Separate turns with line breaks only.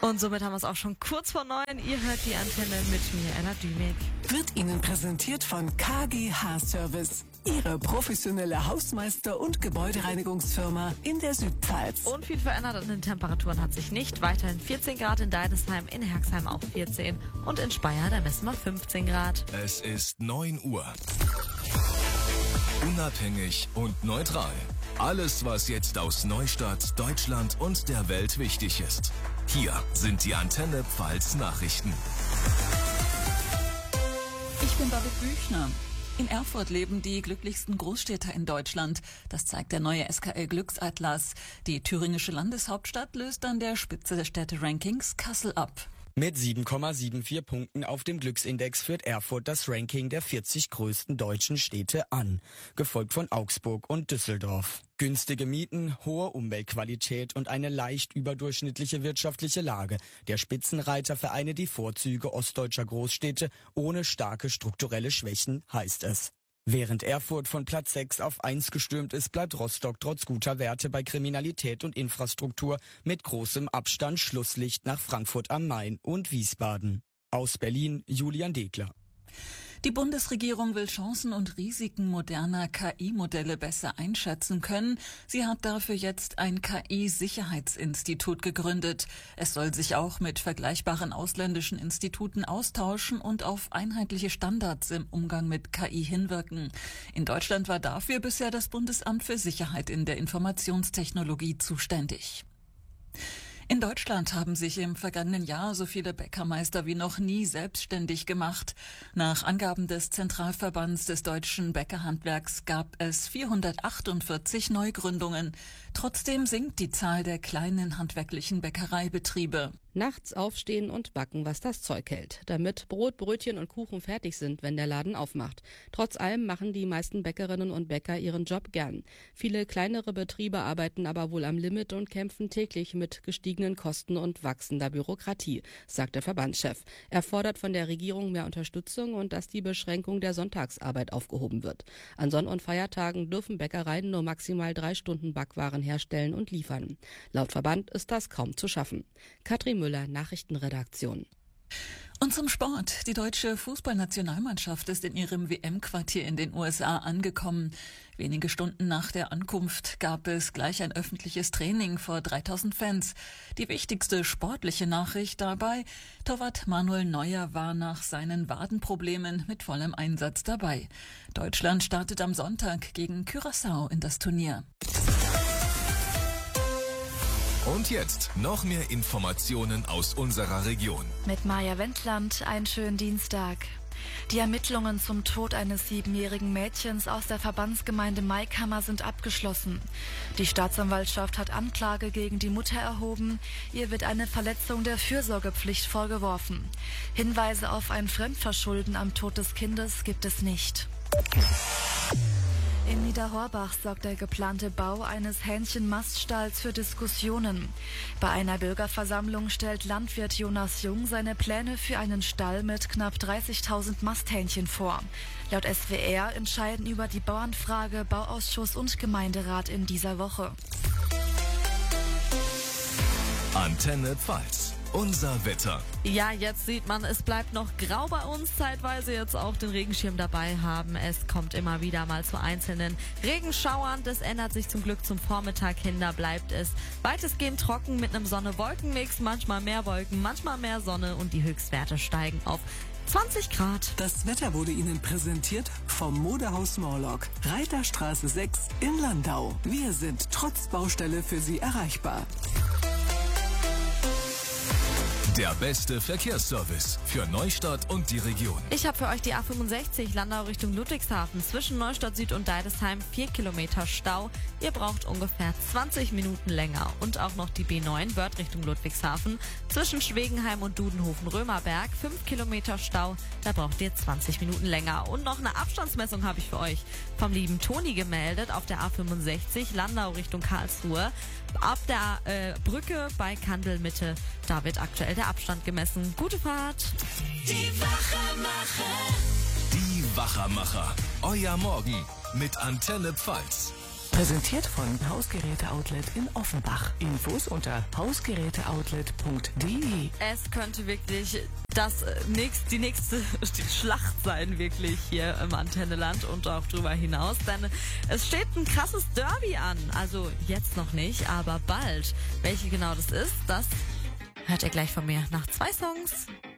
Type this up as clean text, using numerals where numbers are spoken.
Und somit haben wir es auch schon kurz vor 9. Ihr hört die Antenne mit mir, Ella Dümig.
Wird Ihnen präsentiert von KGH Service, Ihre professionelle Hausmeister- und Gebäudereinigungsfirma in der Südpfalz.
Und viel verändert an den Temperaturen hat sich nicht. Weiterhin 14 Grad in Deidesheim, in Herxheim auch 14 und in Speyer, da messen wir 15 Grad.
Es ist 9 Uhr. Unabhängig und neutral. Alles, was jetzt aus Neustadt, Deutschland und der Welt wichtig ist. Hier sind die Antenne Pfalz Nachrichten.
Ich bin Babette Büchner. In Erfurt leben die glücklichsten Großstädter in Deutschland. Das zeigt der neue SKL Glücksatlas. Die thüringische Landeshauptstadt löst an der Spitze des Städte-Rankings Kassel ab.
Mit 7,74 Punkten auf dem Glücksindex führt Erfurt das Ranking der 40 größten deutschen Städte an, gefolgt von Augsburg und Düsseldorf. Günstige Mieten, hohe Umweltqualität und eine leicht überdurchschnittliche wirtschaftliche Lage. Der Spitzenreiter vereine die Vorzüge ostdeutscher Großstädte ohne starke strukturelle Schwächen, heißt es. Während Erfurt von Platz 6 auf 1 gestürmt ist, bleibt Rostock trotz guter Werte bei Kriminalität und Infrastruktur mit großem Abstand Schlusslicht nach Frankfurt am Main und Wiesbaden. Aus Berlin, Julian Degler.
Die Bundesregierung will Chancen und Risiken moderner KI-Modelle besser einschätzen können. Sie hat dafür jetzt ein KI-Sicherheitsinstitut gegründet. Es soll sich auch mit vergleichbaren ausländischen Instituten austauschen und auf einheitliche Standards im Umgang mit KI hinwirken. In Deutschland war dafür bisher das Bundesamt für Sicherheit in der Informationstechnologie zuständig. In Deutschland haben sich im vergangenen Jahr so viele Bäckermeister wie noch nie selbstständig gemacht. Nach Angaben des Zentralverbands des deutschen Bäckerhandwerks gab es 448 Neugründungen. Trotzdem sinkt die Zahl der kleinen handwerklichen Bäckereibetriebe.
Nachts aufstehen und backen, was das Zeug hält, damit Brot, Brötchen und Kuchen fertig sind, wenn der Laden aufmacht. Trotz allem machen die meisten Bäckerinnen und Bäcker ihren Job gern. Viele kleinere Betriebe arbeiten aber wohl am Limit und kämpfen täglich mit gestiegenen Kosten und wachsender Bürokratie, sagt der Verbandschef. Er fordert von der Regierung mehr Unterstützung und dass die Beschränkung der Sonntagsarbeit aufgehoben wird. An Sonn- und Feiertagen dürfen Bäckereien nur maximal 3 Stunden Backwaren herstellen und liefern. Laut Verband ist das kaum zu schaffen. Katrin Müller, Nachrichtenredaktion.
Und zum Sport. Die deutsche Fußballnationalmannschaft ist in ihrem WM-Quartier in den USA angekommen. Wenige Stunden nach der Ankunft gab es gleich ein öffentliches Training vor 3000 Fans. Die wichtigste sportliche Nachricht dabei: Torwart Manuel Neuer war nach seinen Wadenproblemen mit vollem Einsatz dabei. Deutschland startet am Sonntag gegen Curaçao in das Turnier.
Und jetzt noch mehr Informationen aus unserer Region.
Mit Maja Wendland, einen schönen Dienstag. Die Ermittlungen zum Tod eines 7-jährigen Mädchens aus der Verbandsgemeinde Maikammer sind abgeschlossen. Die Staatsanwaltschaft hat Anklage gegen die Mutter erhoben. Ihr wird eine Verletzung der Fürsorgepflicht vorgeworfen. Hinweise auf ein Fremdverschulden am Tod des Kindes gibt es nicht. In Niederhorbach sorgt der geplante Bau eines Hähnchenmaststalls für Diskussionen. Bei einer Bürgerversammlung stellt Landwirt Jonas Jung seine Pläne für einen Stall mit knapp 30.000 Masthähnchen vor. Laut SWR entscheiden über die Bauernfrage Bauausschuss und Gemeinderat in dieser Woche.
Antenne Pfalz. Unser Wetter.
Ja, jetzt sieht man, es bleibt noch grau bei uns, zeitweise jetzt auch den Regenschirm dabei haben. Es kommt immer wieder mal zu einzelnen Regenschauern. Das ändert sich zum Glück zum Vormittag hin, da bleibt es weitestgehend trocken mit einem Sonne-Wolken-Mix. Manchmal mehr Wolken, manchmal mehr Sonne und die Höchstwerte steigen auf 20 Grad.
Das Wetter wurde Ihnen präsentiert vom Modehaus Morlock, Reiterstraße 6 in Landau. Wir sind trotz Baustelle für Sie erreichbar.
Der beste Verkehrsservice für Neustadt und die Region.
Ich habe für euch die A65 Landau Richtung Ludwigshafen. Zwischen Neustadt Süd und Deidesheim 4 Kilometer Stau. Ihr braucht ungefähr 20 Minuten länger. Und auch noch die B9 Wörth Richtung Ludwigshafen. Zwischen Schwegenheim und Dudenhofen-Römerberg 5 Kilometer Stau. Da braucht ihr 20 Minuten länger. Und noch eine Abstandsmessung habe ich für euch vom lieben Toni gemeldet auf der A65 Landau Richtung Karlsruhe. Ab der Brücke bei Kandelmitte, da wird aktuell der Abstand gemessen. Gute Fahrt!
Die Wachermacher.
Die Wachermacher. Euer Morgen mit Antenne Pfalz.
Präsentiert von Hausgeräte-Outlet in Offenbach. Infos unter hausgeräteoutlet.de.
Es könnte wirklich die nächste Schlacht sein, wirklich hier im Antenneland und auch drüber hinaus, denn es steht ein krasses Derby an. Also jetzt noch nicht, aber bald. Welche genau das ist, das hört ihr gleich von mir nach 2 Songs.